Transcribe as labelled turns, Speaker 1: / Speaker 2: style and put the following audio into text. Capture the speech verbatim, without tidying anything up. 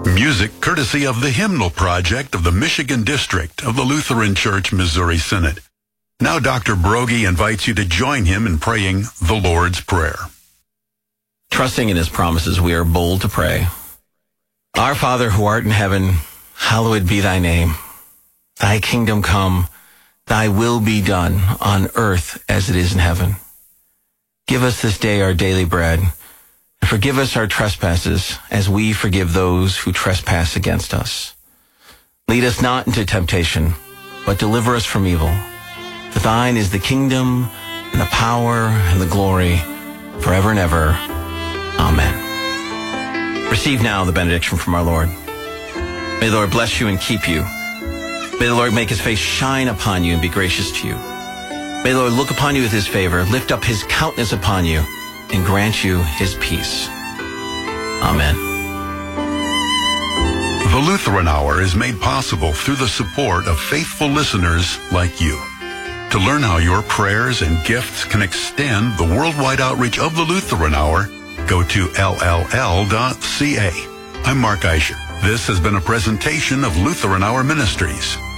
Speaker 1: Music courtesy of the Hymnal Project of the Michigan District of the Lutheran Church Missouri Synod. Now Doctor Broggi invites you to join him in praying the Lord's Prayer.
Speaker 2: Trusting in his promises, we are bold to pray. Our Father who art in heaven, hallowed be thy name. Thy kingdom come, thy will be done on earth as it is in heaven. Give us this day our daily bread, and forgive us our trespasses as we forgive those who trespass against us. Lead us not into temptation, but deliver us from evil. For thine is the kingdom, and the power, and the glory, forever and ever. Amen. Receive now the benediction from our Lord. May the Lord bless you and keep you. May the Lord make his face shine upon you and be gracious to you. May the Lord look upon you with his favor, lift up his countenance upon you, and grant you his peace. Amen.
Speaker 1: The Lutheran Hour is made possible through the support of faithful listeners like you. To learn how your prayers and gifts can extend the worldwide outreach of the Lutheran Hour, go to L L L dot C A. I'm Mark Eicher. This has been a presentation of Lutheran Hour Ministries.